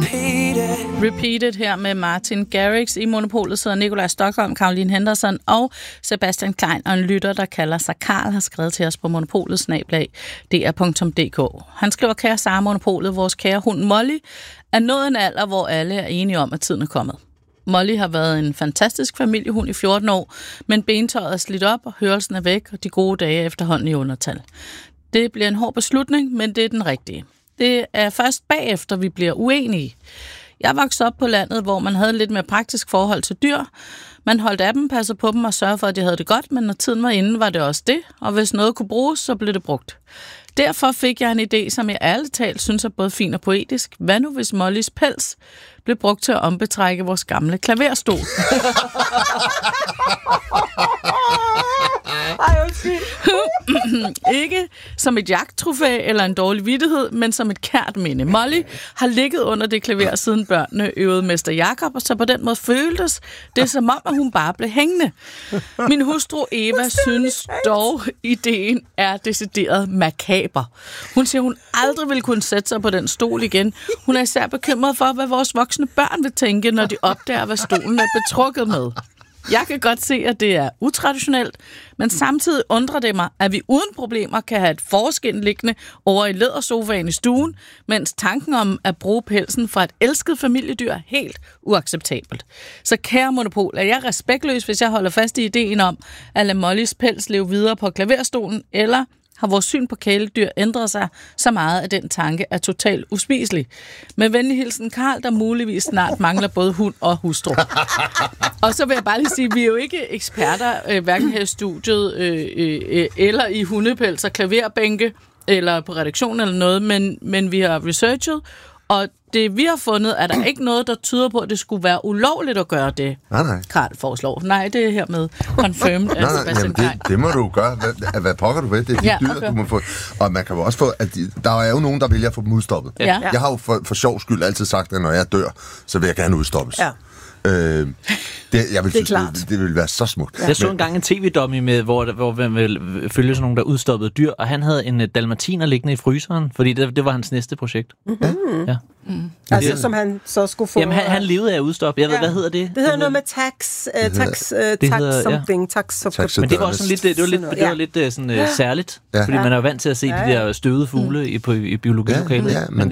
Repeated her med Martin Garrix. I Monopolet sidder Nikolaj Stockholm, Caroline Henderson og Sebastian Klein, og en lytter, der kalder sig Karl, har skrevet til os på monopolet@dr.dk. Han skriver: kære Sara Monopolet, vores kære hund Molly er nået en alder, hvor alle er enige om, at tiden er kommet. Molly har været en fantastisk familiehund i 14 år, men bentøjet er slidt op, og hørelsen er væk, og de gode dage efterhånden i undertal. Det bliver en hård beslutning, men det er den rigtige. Det er først bagefter, vi bliver uenige. Jeg voksede op på landet, hvor man havde lidt mere praktisk forhold til dyr. Man holdt af dem, passede på dem og sørgede for, at de havde det godt, men når tiden var inde, var det også det, og hvis noget kunne bruges, så blev det brugt. Derfor fik jeg en idé, som jeg ærligt talt synes er både fin og poetisk. Hvad nu, hvis Mollys pels blev brugt til at ombetrække vores gamle klaverstol? Ikke som et jagttrofæ eller en dårlig vittighed, men som et kært minde. Molly har ligget under det klaver, siden børnene øvede Mester Jakob, og så på den måde føltes det som om, at hun bare blev hængende. Min hustru Eva synes dog, ideen er decideret makaber. Hun siger, hun aldrig vil kunne sætte sig på den stol igen. Hun er især bekymret for, hvad vores voksne børn vil tænke, når de opdager, hvad stolen er betrukket med. Jeg kan godt se, at det er utraditionelt, men samtidig undrer det mig, at vi uden problemer kan have et forskin liggende over i lædersofaen i stuen, mens tanken om at bruge pelsen fra et elsket familiedyr er helt uacceptabelt. Så kære Monopol, er jeg respektløs, hvis jeg holder fast i ideen om at lade Mollys pels leve videre på klaverstolen, eller har vores syn på kæledyr ændret sig så meget, at den tanke er totalt uspiselig? Med venlig hilsen Karl, der muligvis snart mangler både hund og hustru. Og så vil jeg bare lige sige, at vi er jo ikke eksperter, hverken her i studiet, eller i hundepels og klaverbænke, eller på redaktion eller noget, men vi har researchet, og det vi har fundet, er der ikke noget, der tyder på, at det skulle være ulovligt at gøre det. Nej. Karl foreslår. Nej, det er hermed confirmed af Sebastian Klein. Det må du gøre. Hvad pokker du ved? Det er de dyr, okay. Du må få. Og man kan jo også få, at der er jo nogen, der vælger at få dem udstoppet. Ja. Jeg har jo for sjov skyld altid sagt, at når jeg dør, så vil jeg gerne udstoppes. Ja. Det vil være så smukt. Jeg så engang en tv-dummy med, hvor man vil følge sådan nogle, der udstoppede dyr, og han havde en dalmatiner liggende i fryseren, fordi det var hans næste projekt. Mm-hmm. Ja. Mm. Altså, som han så skulle få... Jamen, han levede af at udstoppe. Jeg ved, hvad hedder det? Det hedder noget med tax something. Men det var også sådan lidt, det var lidt sådan særligt, fordi man er jo vant til at se de der støvede fugle i biologilokalet. Ja, men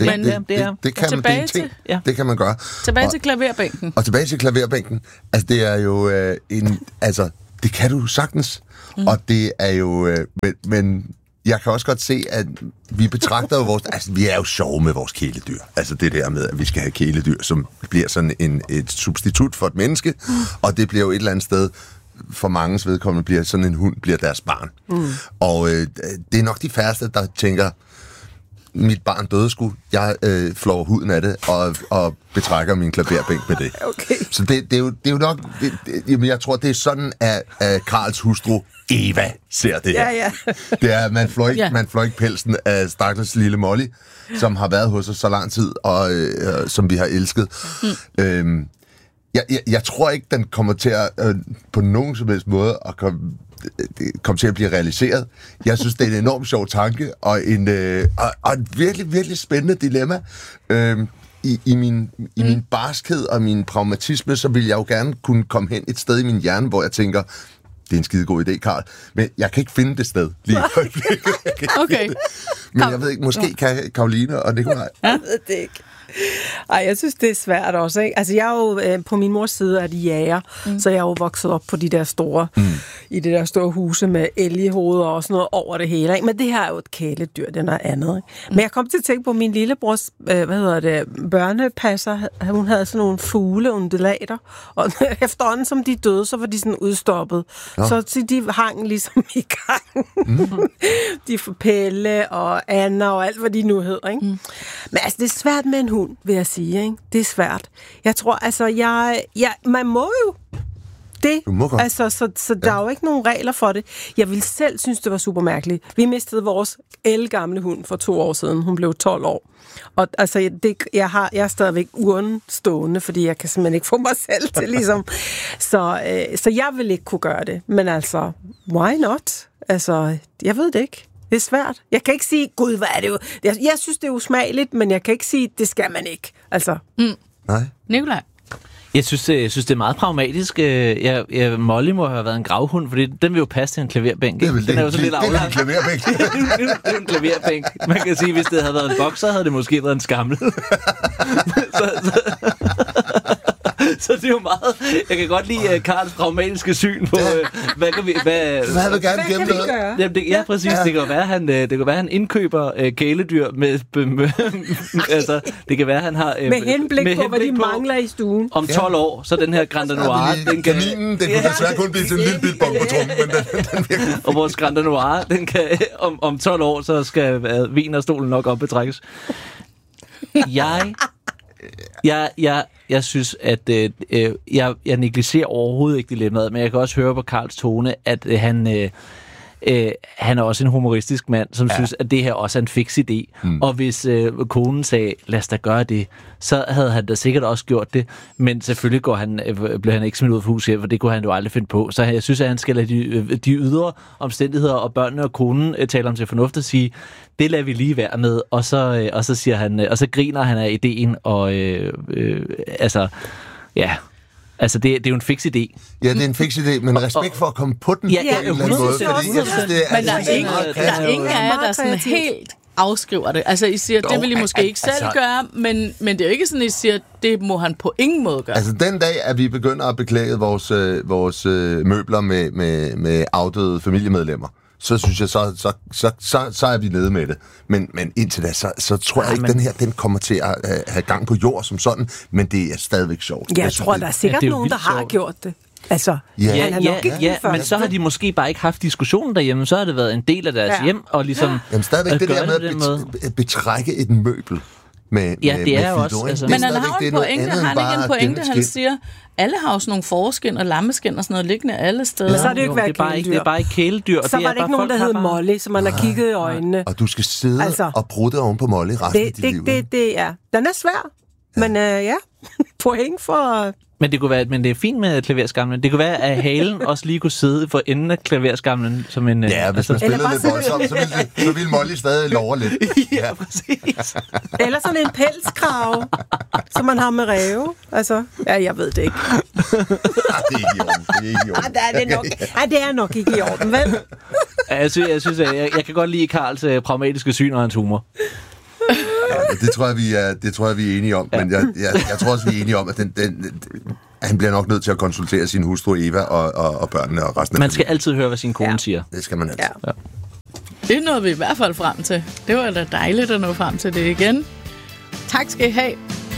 det kan man gøre. Tilbage til klaverbænken. Og tilbage til klaverbænken. Altså, det er jo det kan du sagtens. Og det er jo... Men jeg kan også godt se, at vi betragter jo vores... Altså, vi er jo sjove med vores kæledyr. Altså, det der med, at vi skal have kæledyr, som bliver sådan et substitut for et menneske. Og det bliver jo et eller andet sted... For manges vedkommende bliver sådan en hund bliver deres barn. Og det er nok de færreste, der tænker... Mit barn døde sgu. Jeg flår huden af det og betrækker min klaverbænk med det. Okay. Så det er jo nok... jeg tror, det er sådan, at Karls hustru Eva ser det her. Ja. Det er, man flår ikke pelsen af stakkels lille Molly, som har været hos os så lang tid, og som vi har elsket. Jeg tror ikke, den kommer til at på nogen som helst måde at komme til at blive realiseret. Jeg synes, det er en enormt sjov tanke, og en virkelig, virkelig spændende dilemma. I min barskhed og min pragmatisme, så vil jeg jo gerne kunne komme hen et sted i min hjerne, hvor jeg tænker, det er en skide god idé, Karl, men jeg kan ikke finde det sted lige i øjeblikket. Okay. Men jeg ved ikke, måske kan Caroline og Nikolaj. Jeg ved det ikke. Ej, jeg synes, det er svært også, ikke? Altså, jeg er jo, på min mors side er de jæger, så jeg er jo vokset op på de der store, i det der store huse med elghoveder og sådan noget over det hele, ikke? Men det her er jo et kæledyr, det er noget andet, ikke? Men jeg kom til at tænke på min lillebrors, børnepasser, hun havde sådan nogle fugleundulater, og efterhånden som de døde, så var de sådan udstoppet. Ja. Så de hang ligesom i gang. De får Pelle og Anna og alt, hvad de nu hedder, ikke? Men altså, det er svært med en hund, vil jeg sige, ikke? Det er svært. Jeg tror, altså, man må jo det. Altså, så der er jo ikke nogen regler for det. Jeg ville selv synes, det var super mærkeligt. Vi mistede vores ældgamle hund for 2 år siden. Hun blev 12 år. Og altså, jeg er stadigvæk uren stående, fordi jeg kan simpelthen ikke få mig selv til, ligesom. Så jeg vil ikke kunne gøre det. Men altså, why not? Altså, jeg ved det ikke. Det er svært. Jeg kan ikke sige, gud, hvad er det jo? Jeg synes, det er usmageligt, men jeg kan ikke sige, det skal man ikke. Altså. Nej. Nikolaj? Jeg synes, det er meget pragmatisk. Molly må have været en gravhund, fordi den vil jo passe til en klaverbænk. Den er jo så lidt aflang. Det er en klaverbænk. Det er en klaverbænk. Man kan sige, hvis det havde været en bokser, havde det måske været en skammel. Så det er jo meget... Jeg kan godt lide Karls pragmatiske syn på, hvad kan vi... Hvad vil gerne gemme noget? Jamen, ja, præcis. Ja. Det kan være, han indkøber kæledyr med altså, det kan være, han har... med henblik på, hvad de mangler i stuen. Om 12 år, så den her Grand Noir... Kaminen, den kunne desværre kun blive til en lille bit bong på trummen, men den virker... Og vores Grand Noir, den kan... Om 12 år, så skal vinerstolen nok op betrækkes. Jeg synes, at jeg negligerer overhovedet ikke dilemmaet, men jeg kan også høre på Karls tone, at han er også en humoristisk mand, som synes, at det her også er en fix idé. Og hvis konen sagde, lad os da gøre det, så havde han da sikkert også gjort det. Men selvfølgelig blev han ikke smidt ud af huset, for det kunne han jo aldrig finde på. Så jeg synes, at han skal lade de ydre omstændigheder og børnene og konen tale om til fornuft og sige, det lader vi lige være med. Og så siger han, og så griner han af ideen, og Altså, det er jo en fix idé. Ja, det er en fix idé, men respekt for at komme på den på en eller anden måde. Fordi jeg synes, det er, men der er ingen af jer, der sådan helt afskriver det. Altså, I siger, det vil I måske ikke selv gøre, men det er jo ikke sådan, I siger, det må han på ingen måde gøre. Altså, den dag, at vi begynder at beklæde vores møbler med afdøde familiemedlemmer, så synes jeg, så er vi nede med det. Men indtil da, så tror jeg ikke, den her, den kommer til at have gang på jord som sådan, men det er stadigvæk sjovt. Jeg tror, der er sikkert nogen, der har gjort det. Altså, men så har de måske bare ikke haft diskussionen derhjemme, så har det været en del af deres hjem, og ligesom... Jamen stadigvæk det der med at betrække et møbel med det er jo også... Altså. Men han har en pointe, han siger... Alle har jo sådan nogle forskin og lammeskin og sådan noget liggende alle steder. Men så har det jo ikke været kæledyr. Det er bare ikke kæledyr. Så var det ikke nogen, der hed Molly, som man har kigget i øjnene. Og du skal sidde og prutte oven på Molly resten af dit liv. Det er. Den er svær, men point for... Men det er fint med klaverskamlen. Det kunne være, at halen også lige kunne sidde for enden af klaverskamlen som en... Ja, hvis man spillede lidt voldsomt, så ville Molly stadig love lidt. Ja, præcis. Eller sådan en pelskrave, som man har med ræve. Altså, jeg ved det ikke. Det er ikke i orden. Det er ikke i orden. Det er nok ikke i orden, vel? Jeg synes, jeg kan godt lide Karls pragmatiske syn og hans humor. Ja, det tror jeg, vi er enige om, men jeg tror også, vi er enige om, at han bliver nok nødt til at konsultere sin hustru Eva og børnene og resten af Man skal altid høre, hvad sin kone siger. Det skal man altid. Ja. Det nåede vi i hvert fald frem til. Det var da dejligt at nå frem til det igen. Tak skal I have.